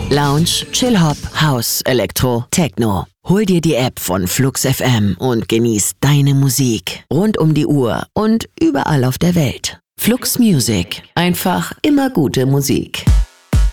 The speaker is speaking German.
Lounge, Chill-Hop, House, Elektro, Techno. Hol dir die App von Flux FM und genieß deine Musik rund um die Uhr und überall auf der Welt. Flux Music. Einfach immer gute Musik.